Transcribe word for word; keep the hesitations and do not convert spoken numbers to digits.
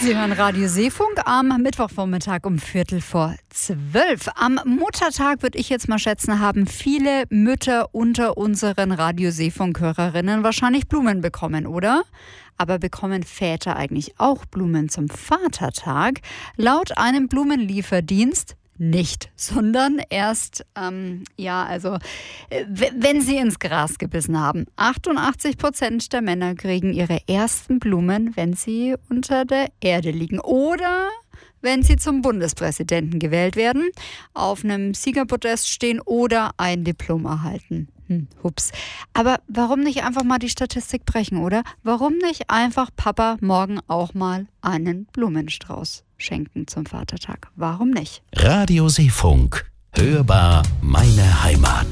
Sie hören Radio Seefunk am Mittwochvormittag um Viertel vor zwölf. Am Muttertag, würde ich jetzt mal schätzen, haben viele Mütter unter unseren Radio Seefunk-Hörerinnen wahrscheinlich Blumen bekommen, oder? Aber bekommen Väter eigentlich auch Blumen zum Vatertag? Laut einem Blumenlieferdienst nicht, sondern erst, ähm, ja, also, äh, w- wenn sie ins Gras gebissen haben. achtundachtzig Prozent der Männer kriegen ihre ersten Blumen, wenn sie unter der Erde liegen. Oder wenn sie zum Bundespräsidenten gewählt werden, auf einem Siegerpodest stehen oder ein Diplom erhalten. Hm, hups. Aber warum nicht einfach mal die Statistik brechen, oder? Warum nicht einfach Papa morgen auch mal einen Blumenstrauß schenken zum Vatertag? Warum nicht? Radio Seefunk. Hörbar meine Heimat.